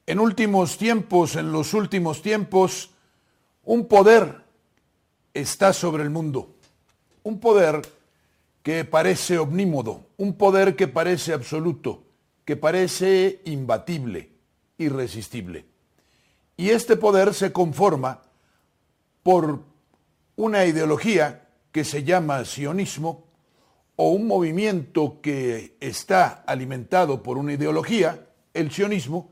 En los últimos tiempos, un poder está sobre el mundo. Un poder que parece omnímodo, un poder que parece absoluto, que parece imbatible, irresistible. Y este poder se conforma por una ideología que se llama sionismo, o un movimiento que está alimentado por una ideología, el sionismo,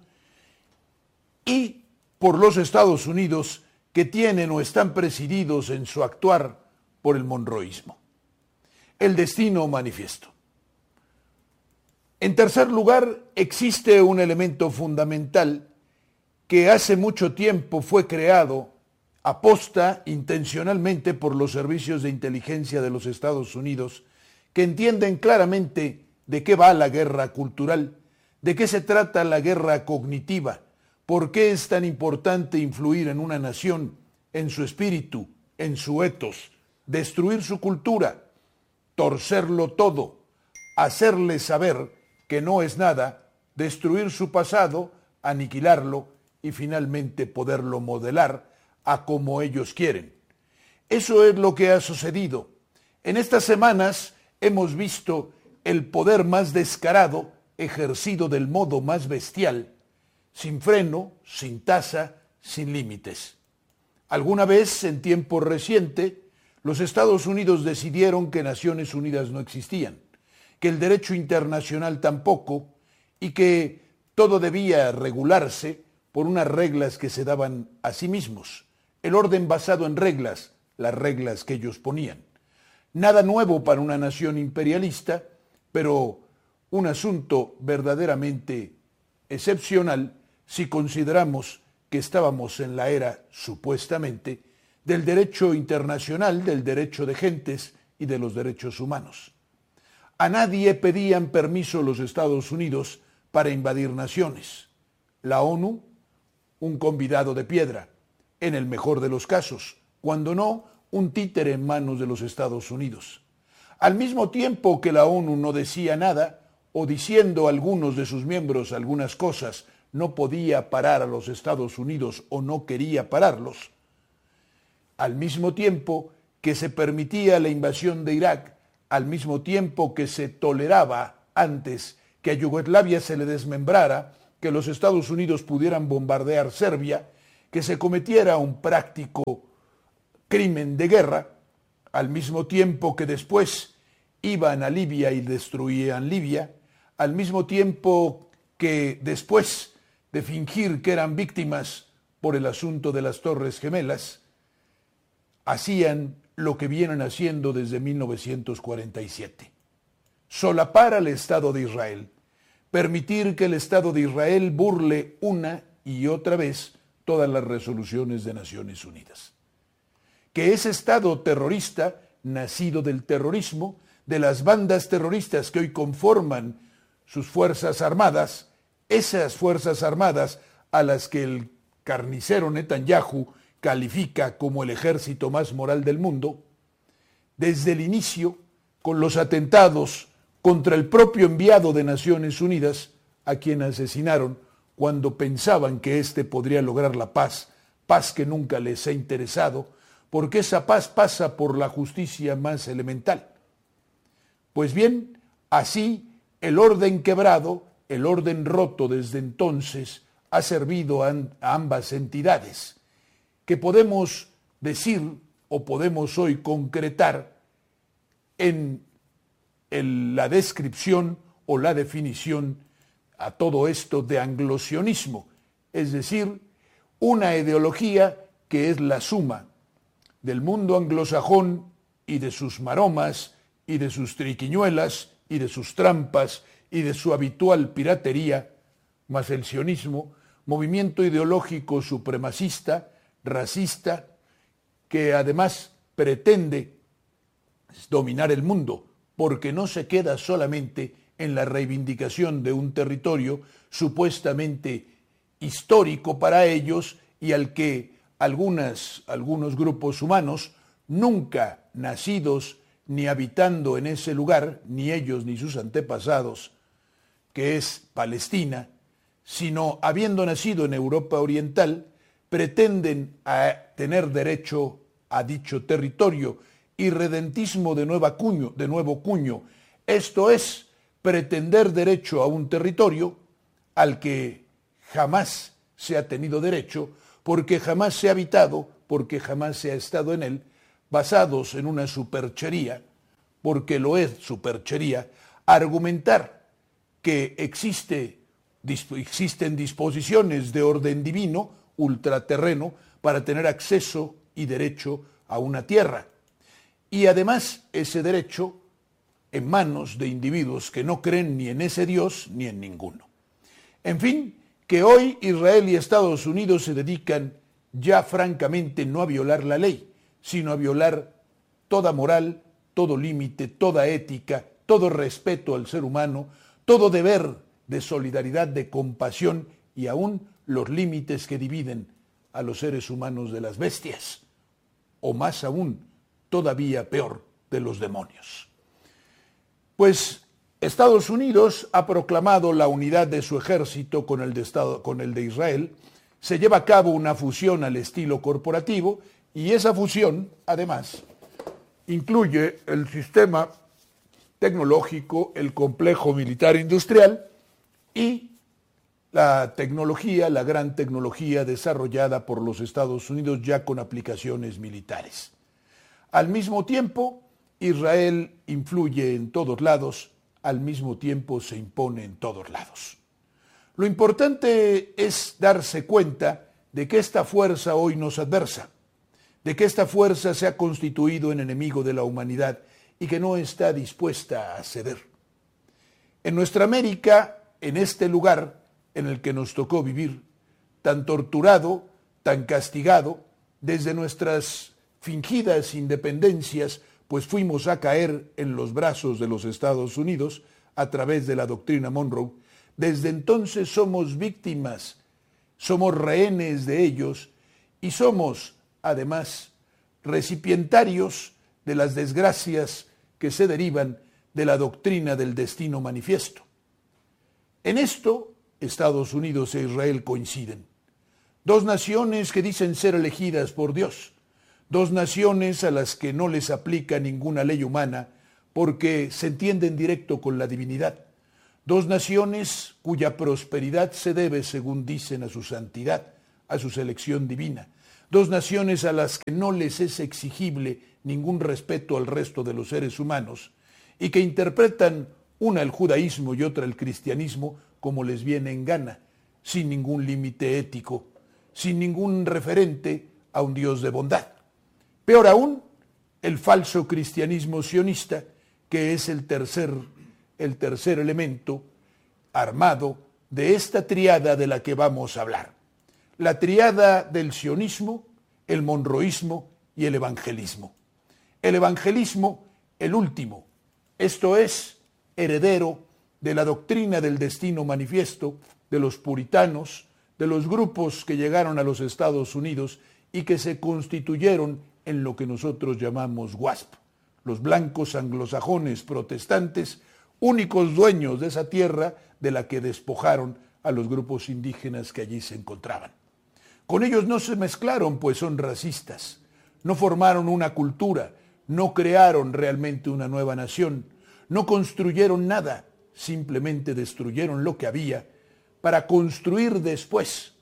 y por los Estados Unidos, que tienen o están presididos en su actuar por el monroísmo. El destino manifiesto. En tercer lugar, existe un elemento fundamental que hace mucho tiempo fue creado aposta intencionalmente por los servicios de inteligencia de los Estados Unidos, que entienden claramente de qué va la guerra cultural, de qué se trata la guerra cognitiva, por qué es tan importante influir en una nación, en su espíritu, en su ethos, destruir su cultura, torcerlo todo, hacerle saber que no es nada, destruir su pasado, aniquilarlo y finalmente poderlo modelar a como ellos quieren. Eso es lo que ha sucedido. En estas semanas hemos visto el poder más descarado ejercido del modo más bestial, sin freno, sin tasa, sin límites. Alguna vez, en tiempo reciente, los Estados Unidos decidieron que Naciones Unidas no existían, que el derecho internacional tampoco, y que todo debía regularse por unas reglas que se daban a sí mismos. El orden basado en reglas, las reglas que ellos ponían. Nada nuevo para una nación imperialista, pero un asunto verdaderamente excepcional si consideramos que estábamos en la era, supuestamente, del derecho internacional, del derecho de gentes y de los derechos humanos. A nadie pedían permiso los Estados Unidos para invadir naciones. La ONU, un convidado de piedra, en el mejor de los casos, cuando no, un títere en manos de los Estados Unidos. Al mismo tiempo que la ONU no decía nada, o diciendo a algunos de sus miembros algunas cosas, no podía parar a los Estados Unidos o no quería pararlos, al mismo tiempo que se permitía la invasión de Irak, al mismo tiempo que se toleraba antes que a Yugoslavia se le desmembrara, que los Estados Unidos pudieran bombardear Serbia, que se cometiera un práctico crimen de guerra, al mismo tiempo que después iban a Libia y destruían Libia, al mismo tiempo que después de fingir que eran víctimas por el asunto de las Torres Gemelas, hacían lo que vienen haciendo desde 1947. Solapar al Estado de Israel, permitir que el Estado de Israel burle una y otra vez todas las resoluciones de Naciones Unidas. Que ese Estado terrorista, nacido del terrorismo, de las bandas terroristas que hoy conforman sus fuerzas armadas, esas fuerzas armadas a las que el carnicero Netanyahu califica como el ejército más moral del mundo, desde el inicio, con los atentados contra el propio enviado de Naciones Unidas, a quien asesinaron cuando pensaban que éste podría lograr la paz, paz que nunca les ha interesado, porque esa paz pasa por la justicia más elemental. Pues bien, así el orden quebrado, el orden roto desde entonces, ha servido a ambas entidades, que podemos decir o podemos hoy concretar en la descripción o la definición a todo esto de anglosionismo, es decir, una ideología que es la suma del mundo anglosajón y de sus maromas y de sus triquiñuelas y de sus trampas y de su habitual piratería, más el sionismo, movimiento ideológico supremacista, racista, que además pretende dominar el mundo, porque no se queda solamente en la reivindicación de un territorio supuestamente histórico para ellos y al que algunos grupos humanos, nunca nacidos ni habitando en ese lugar, ni ellos ni sus antepasados, que es Palestina, sino habiendo nacido en Europa Oriental, pretenden tener derecho a dicho territorio, irredentismo de nuevo cuño, esto es, pretender derecho a un territorio al que jamás se ha tenido derecho, porque jamás se ha habitado, porque jamás se ha estado en él, basados en una superchería, porque lo es superchería, argumentar que existen disposiciones de orden divino, ultraterreno, para tener acceso y derecho a una tierra. Y además ese derecho en manos de individuos que no creen ni en ese Dios ni en ninguno. En fin, que hoy Israel y Estados Unidos se dedican ya francamente no a violar la ley, sino a violar toda moral, todo límite, toda ética, todo respeto al ser humano, todo deber de solidaridad, de compasión y aún los límites que dividen a los seres humanos de las bestias, o más aún, todavía peor, de los demonios. Pues Estados Unidos ha proclamado la unidad de su ejército con el de Israel, se lleva a cabo una fusión al estilo corporativo y esa fusión, además, incluye el sistema tecnológico, el complejo militar industrial y la tecnología, la gran tecnología desarrollada por los Estados Unidos ya con aplicaciones militares. Al mismo tiempo, Israel influye en todos lados, al mismo tiempo se impone en todos lados. Lo importante es darse cuenta de que esta fuerza hoy nos adversa, de que esta fuerza se ha constituido en enemigo de la humanidad y que no está dispuesta a ceder. En nuestra América, en este lugar en el que nos tocó vivir, tan torturado, tan castigado, desde nuestras fingidas independencias, pues fuimos a caer en los brazos de los Estados Unidos a través de la doctrina Monroe. Desde entonces somos víctimas, somos rehenes de ellos y somos, además, recipientarios de las desgracias que se derivan de la doctrina del destino manifiesto. En esto, Estados Unidos e Israel coinciden. Dos naciones que dicen ser elegidas por Dios, dos naciones a las que no les aplica ninguna ley humana porque se entienden directo con la divinidad. Dos naciones cuya prosperidad se debe, según dicen, a su santidad, a su selección divina. Dos naciones a las que no les es exigible ningún respeto al resto de los seres humanos y que interpretan una el judaísmo y otra el cristianismo como les viene en gana, sin ningún límite ético, sin ningún referente a un Dios de bondad. Peor aún, el falso cristianismo sionista, que es el tercer elemento armado de esta triada de la que vamos a hablar. La triada del sionismo, el monroísmo y el evangelismo. El evangelismo, el último, esto es, heredero de la doctrina del destino manifiesto de los puritanos, de los grupos que llegaron a los Estados Unidos y que se constituyeron en lo que nosotros llamamos WASP, los blancos anglosajones protestantes, únicos dueños de esa tierra de la que despojaron a los grupos indígenas que allí se encontraban. Con ellos no se mezclaron, pues son racistas, no formaron una cultura, no crearon realmente una nueva nación, no construyeron nada, simplemente destruyeron lo que había para construir después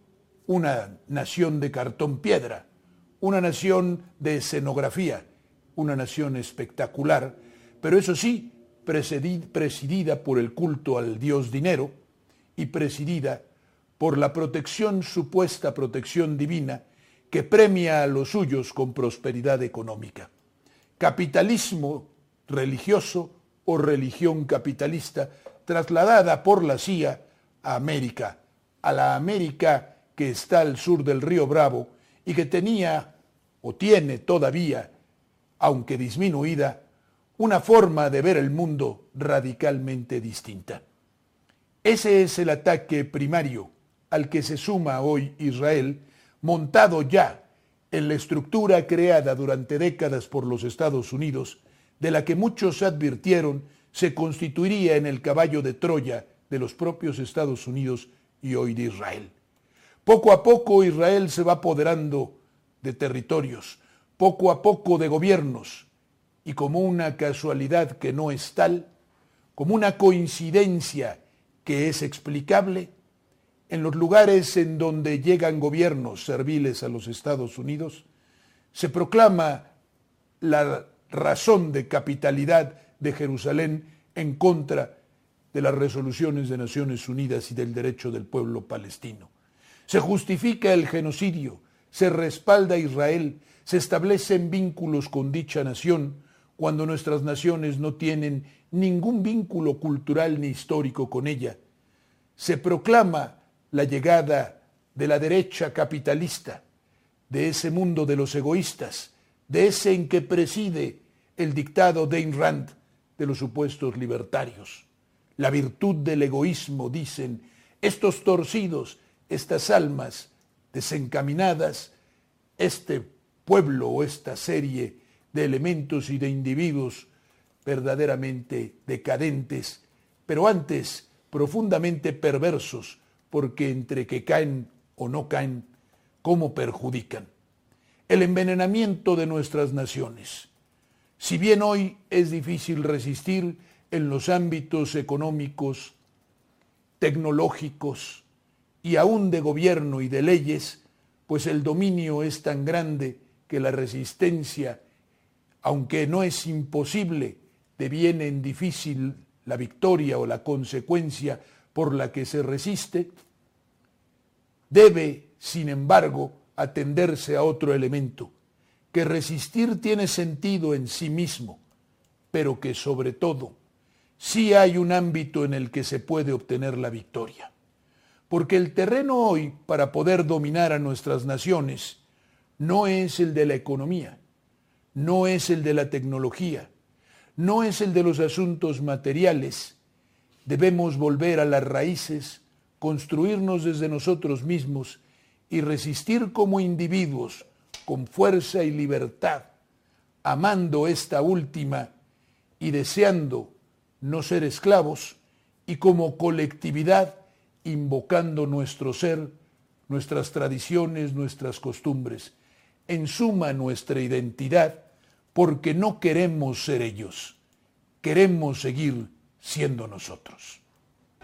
una nación de cartón piedra, una nación de escenografía, una nación espectacular, pero eso sí, presidida por el culto al dios dinero y presidida por la supuesta protección divina que premia a los suyos con prosperidad económica. Capitalismo religioso o religión capitalista trasladada por la CIA a América, a la América que está al sur del río Bravo y que tenía o tiene todavía, aunque disminuida, una forma de ver el mundo radicalmente distinta. Ese es el ataque primario al que se suma hoy Israel, montado ya en la estructura creada durante décadas por los Estados Unidos, de la que muchos advirtieron se constituiría en el caballo de Troya de los propios Estados Unidos y hoy de Israel. Poco a poco Israel se va apoderando de territorios, poco a poco de gobiernos, y como una casualidad que no es tal, como una coincidencia que es explicable, en los lugares en donde llegan gobiernos serviles a los Estados Unidos, se proclama la razón de capitalidad de Jerusalén en contra de las resoluciones de Naciones Unidas y del derecho del pueblo palestino. Se justifica el genocidio, se respalda a Israel, se establecen vínculos con dicha nación cuando nuestras naciones no tienen ningún vínculo cultural ni histórico con ella. Se proclama la llegada de la derecha capitalista, de ese mundo de los egoístas, de ese en que preside el dictado de Ayn Rand de los supuestos libertarios. La virtud del egoísmo, dicen estos torcidos, estas almas desencaminadas, este pueblo o esta serie de elementos y de individuos verdaderamente decadentes, pero antes profundamente perversos, porque entre que caen o no caen, ¿cómo perjudican? El envenenamiento de nuestras naciones. Si bien hoy es difícil resistir en los ámbitos económicos, tecnológicos y aún de gobierno y de leyes, pues el dominio es tan grande que la resistencia, aunque no es imposible, deviene en difícil la victoria o la consecuencia por la que se resiste, debe, sin embargo, atenderse a otro elemento, que resistir tiene sentido en sí mismo, pero que sobre todo sí hay un ámbito en el que se puede obtener la victoria. Porque el terreno hoy para poder dominar a nuestras naciones no es el de la economía, no es el de la tecnología, no es el de los asuntos materiales. Debemos volver a las raíces, construirnos desde nosotros mismos y resistir como individuos con fuerza y libertad, amando esta última y deseando no ser esclavos, y como colectividad invocando nuestro ser, nuestras tradiciones, nuestras costumbres, en suma nuestra identidad, porque no queremos ser ellos, queremos seguir siendo nosotros.